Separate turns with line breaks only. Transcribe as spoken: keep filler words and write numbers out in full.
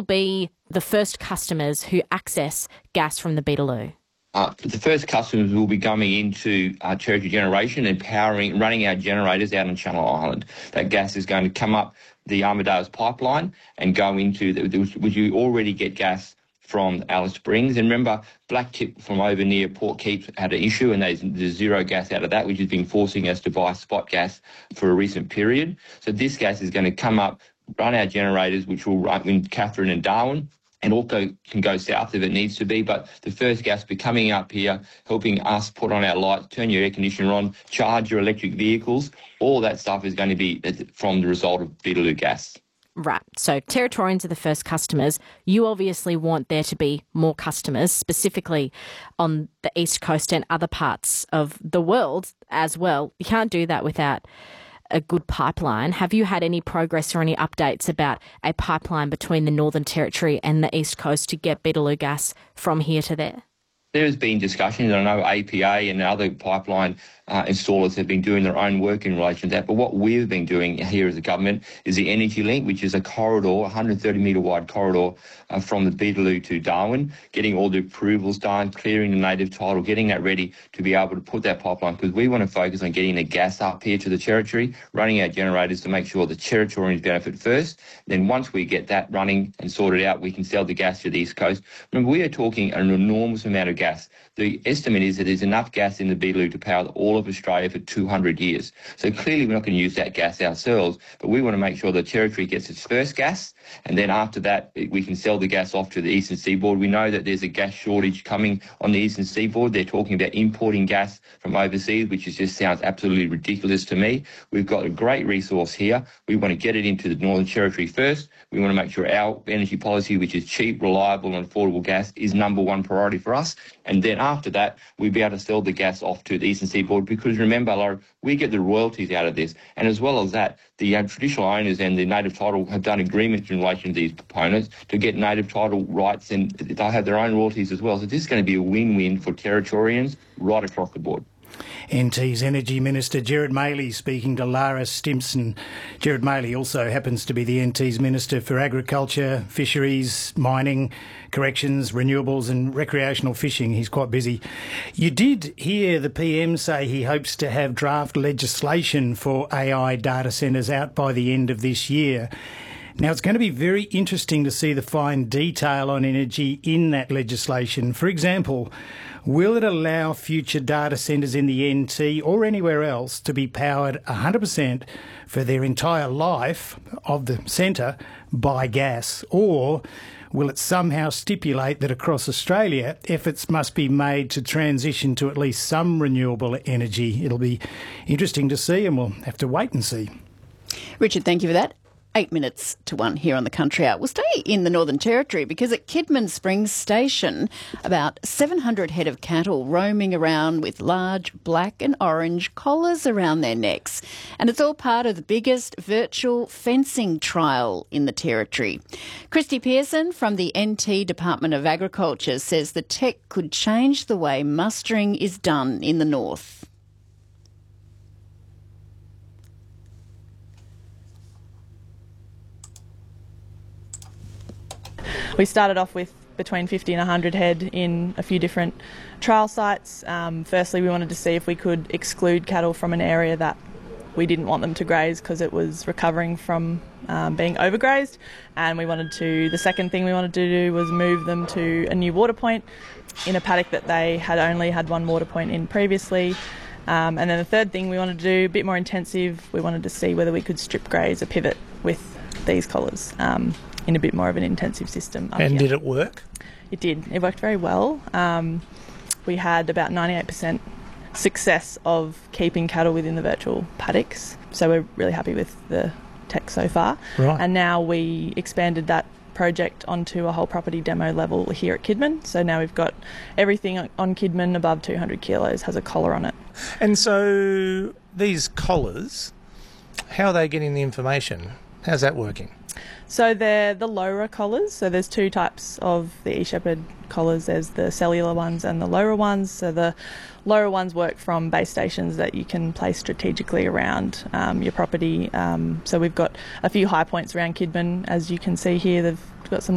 will be the first customers who access gas from the Beetaloo?
Uh, the first customers will be coming into uh, Territory Generation and powering, running our generators out on Channel Island. That gas is going to come up the Armadale's pipeline and go into, the, which you already get gas from Alice Springs. And remember, Blacktip from over near Port Keeps had an issue, and there's, there's zero gas out of that, which has been forcing us to buy spot gas for a recent period. So this gas is going to come up, run our generators, which will run in Katherine and Darwin, and also can go south if it needs to be. But the first gas will be coming up here, helping us put on our lights, turn your air conditioner on, charge your electric vehicles. All that stuff is going to be from the result of Beetaloo gas.
Right. So Territorians are the first customers. You obviously want there to be more customers, specifically on the East Coast and other parts of the world as well. You can't do that without a good pipeline. Have you had any progress or any updates about a pipeline between the Northern Territory and the East Coast to get Beetaloo gas from here to there?
There has been discussions. I know A P A and other pipeline uh, installers have been doing their own work in relation to that. But what we've been doing here as a government is the Energy Link, which is a corridor, a one hundred thirty metre wide corridor uh, from the Beetaloo to Darwin, getting all the approvals done, clearing the native title, getting that ready to be able to put that pipeline, because we want to focus on getting the gas up here to the Territory, running our generators to make sure the Territorians benefit first. Then once we get that running and sorted out, we can sell the gas to the East Coast. Remember, we are talking an enormous amount of gas. The estimate is that there's enough gas in the Beetaloo to power all of Australia for two hundred years. So clearly we're not going to use that gas ourselves, but we want to make sure the Territory gets its first gas, and then after that we can sell the gas off to the eastern seaboard. We know that there's a gas shortage coming on the eastern seaboard. They're talking about importing gas from overseas, which is just sounds absolutely ridiculous to me. We've got a great resource here. We want to get it into the Northern Territory first. We want to make sure our energy policy, which is cheap, reliable and affordable gas, is number one priority for us. And then after that, we'll be able to sell the gas off to the eastern seaboard, because remember, Laura, we get the royalties out of this. And as well as that, the uh, traditional owners and the native title have done agreements in relation to these proponents to get native title rights, and they'll have their own royalties as well. So this is going to be a win-win for Territorians right across the board.
N T's Energy Minister Gerard Maley speaking to Lara Stimson. Gerard Maley also happens to be the N T's Minister for Agriculture, Fisheries, Mining, Corrections, Renewables and Recreational Fishing. He's quite busy. You did hear the P M say he hopes to have draft legislation for A I data centres out by the end of this year. Now, it's going to be very interesting to see the fine detail on energy in that legislation. For example, will it allow future data centres in the N T or anywhere else to be powered one hundred percent for their entire life of the centre by gas? Or will it somehow stipulate that across Australia efforts must be made to transition to at least some renewable energy? It'll be interesting to see, and we'll have to wait and see.
Richard, thank you for that. Eight minutes to one here on the Country Hour. We'll stay in the Northern Territory because at Kidman Springs Station, about seven hundred head of cattle roaming around with large black and orange collars around their necks. And it's all part of the biggest virtual fencing trial in the Territory. Christy Pearson from the N T Department of Agriculture says the tech could change the way mustering is done in the north.
We started off with between fifty and one hundred head in a few different trial sites. Um, firstly, we wanted to see if we could exclude cattle from an area that we didn't want them to graze because it was recovering from um, being overgrazed. And we wanted to, the second thing we wanted to do was move them to a new water point in a paddock that they had only had one water point in previously. Um, and then the third thing we wanted to do, a bit more intensive, we wanted to see whether we could strip graze a pivot with these collars. Um, in a bit more of an intensive system.
And did it work?
It did. It worked very well. Um, we had about ninety-eight percent success of keeping cattle within the virtual paddocks. So we're really happy with the tech so far.
Right.
And now we expanded that project onto a whole property demo level here at Kidman. So now we've got everything on Kidman above two hundred kilos has a collar on it.
And so these collars, how are they getting the information? How's that working?
So they're the LoRa collars. So there's two types of the eShepherd collars. There's the cellular ones and the LoRa ones. So the LoRa ones work from base stations that you can place strategically around um, your property. Um, so we've got a few high points around Kidman, as you can see here. They've got some